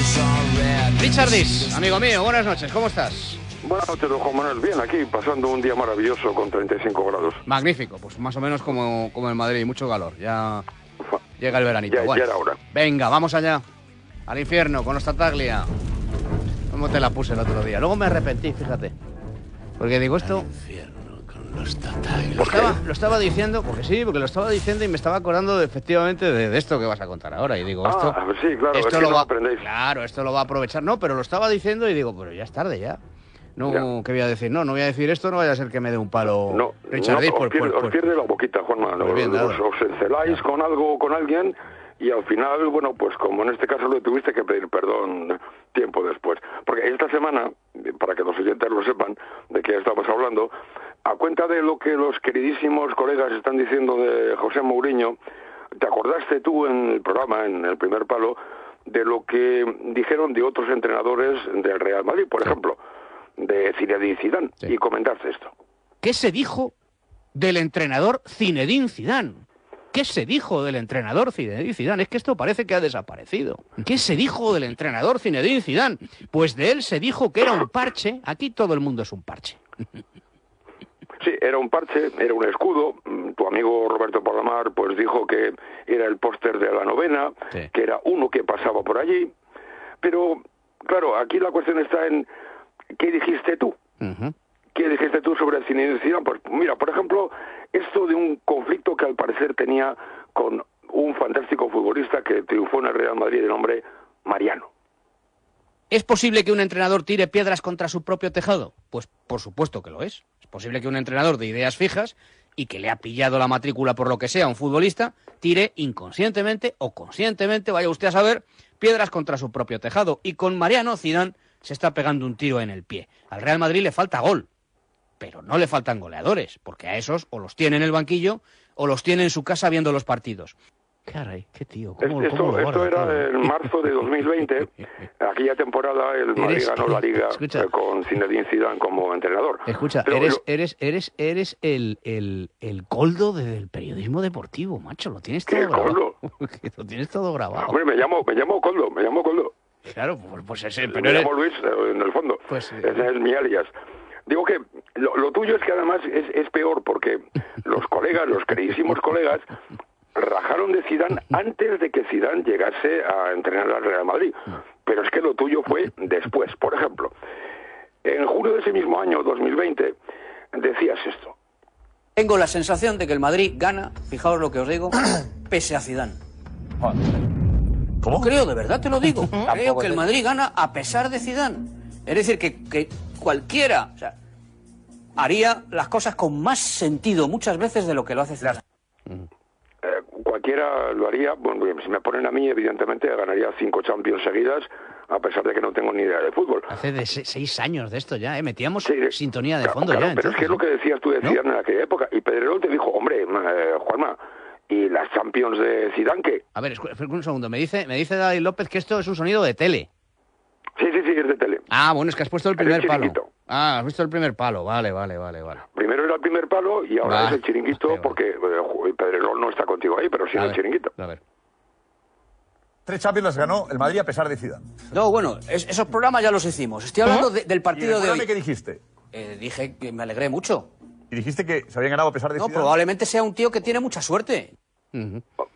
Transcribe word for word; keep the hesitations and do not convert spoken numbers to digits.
Richard Dis, amigo mío, buenas noches, ¿cómo estás? Buenas noches, don Juan Manuel. Bien, aquí pasando un día maravilloso con treinta y cinco grados. Magnífico, pues más o menos como, como en Madrid, mucho calor. Ya llega el veranito. Ya, bueno, ya era hora. Venga, vamos allá. Al infierno, con los Tataglia. ¿Cómo te la puse el otro día? Luego me arrepentí, fíjate. Porque digo esto... Al infierno con los Tataglia. Lo estaba, lo estaba diciendo, porque sí, porque lo estaba diciendo y me estaba acordando de, efectivamente de, de esto que vas a contar ahora. Y digo, esto... Ah, sí, claro, esto es que lo no va, aprendéis. Claro, esto lo va a aprovechar. No, pero lo estaba diciendo y digo, pero ya es tarde ya. No, ya. ¿Qué voy a decir? No, no voy a decir esto, no vaya a ser que me dé un palo. No, Richard no, Dis, os, por, pierde, por, por, os pierde la boquita, Juan Manuel. Muy bien, os, os enceláis ya. con algo, con alguien, y al final, bueno, pues como en este caso lo tuviste que pedir perdón tiempo después. Porque esta semana, para que los oyentes lo sepan de qué estamos hablando, a cuenta de lo que los queridísimos colegas están diciendo de José Mourinho, ¿te acordaste tú en el programa, en el primer palo, de lo que dijeron de otros entrenadores del Real Madrid, por sí. ejemplo, de Zinedine Zidane, sí. y comentaste esto? ¿Qué se dijo del entrenador Zinedine Zidane? ¿Qué se dijo del entrenador Zinedine Zidane? Es que esto parece que ha desaparecido. ¿Qué se dijo del entrenador Zinedine Zidane? Pues de él se dijo que era un parche. Aquí todo el mundo es un parche. Sí, era un parche, era un escudo. Tu amigo Roberto Palomar pues dijo que era el póster de la novena, sí. que era uno que pasaba por allí. Pero, claro, aquí la cuestión está en ¿qué dijiste tú? Uh-huh. ¿Qué dijiste tú sobre el Zinedine Zidane? Pues mira, por ejemplo, esto de un conflicto que al parecer tenía con un fantástico futbolista que triunfó en el Real Madrid de nombre Mariano. ¿Es posible que un entrenador tire piedras contra su propio tejado? Pues por supuesto que lo es. Es posible que un entrenador de ideas fijas y que le ha pillado la matrícula por lo que sea a un futbolista, tire inconscientemente o conscientemente, vaya usted a saber, piedras contra su propio tejado. Y con Mariano, Zidane se está pegando un tiro en el pie. Al Real Madrid le falta gol, pero no le faltan goleadores, porque a esos o los tiene en el banquillo o los tiene en su casa viendo los partidos. Caray, qué tío. ¿Cómo, esto cómo esto era todo? En marzo de dos mil veinte. Aquella temporada el Madrid ganó la Liga escucha, con Zinedine Zidane como entrenador. Escucha, Pero, eres, lo... eres, eres, eres el, el, el coldo del periodismo deportivo, macho. Lo tienes todo ¿Qué grabado. Coldo? Lo tienes todo grabado. Hombre, me llamo, me llamo Coldo, me llamo Coldo. Claro, pues ese. Pero me eres... llamo Luis, en el fondo. Pues, ese es mi alias. Digo que lo, lo tuyo es que además es, es peor porque los colegas, los queridísimos colegas, rajaron de Zidane antes de que Zidane llegase a entrenar al Real Madrid. Pero es que lo tuyo fue después. Por ejemplo, en julio de ese mismo año, dos mil veinte, decías esto. Tengo la sensación de que el Madrid gana, fijaos lo que os digo, pese a Zidane. ¿Cómo? Creo, de verdad te lo digo. Creo que el Madrid gana a pesar de Zidane. Es decir, que, que cualquiera, o sea, haría las cosas con más sentido muchas veces de lo que lo hace Zidane. Eh, cualquiera lo haría. Bueno, si me ponen a mí, evidentemente ganaría cinco Champions seguidas, a pesar de que no tengo ni idea de fútbol. Hace de se seis años de esto ya, ¿eh? Metíamos sí, sintonía de claro, fondo claro, ya. Pero entonces, es que es lo que decías tú de Zidane, ¿no?, en aquella época. Y Pedrerol te dijo, hombre, eh, Juanma, ¿y las Champions de Zidane qué? A ver, un segundo. Me dice, me dice David López que esto es un sonido de tele. Sí, sí, sí, es de tele. Ah, bueno, es que has puesto el primer el palo. Ah, has visto el primer palo. Vale, vale, vale, vale. Primero era el primer palo y ahora Va. es el chiringuito, Vale, porque eh, Pedrerol no está contigo ahí, pero sí en el chiringuito. A ver. Tres Champions las ganó el Madrid a pesar de Zidane. No, bueno, es, esos programas ya los hicimos. Estoy hablando de, del partido de hoy. ¿Qué dijiste? Eh, dije que me alegré mucho. ¿Y dijiste que se habían ganado a pesar de No, Zidane? probablemente sea un tío que tiene mucha suerte. Uh-huh.